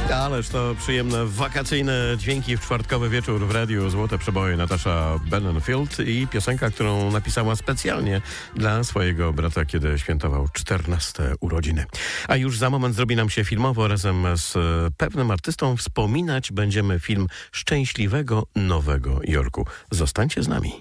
Ależ to przyjemne, wakacyjne dźwięki w czwartkowy wieczór w radiu. Złote przeboje Natasha Bedingfield i piosenka, którą napisała specjalnie dla swojego brata, kiedy świętował 14 urodziny. A już za moment zrobi nam się filmowo. Razem z pewnym artystą wspominać będziemy film Szczęśliwego Nowego Jorku. Zostańcie z nami.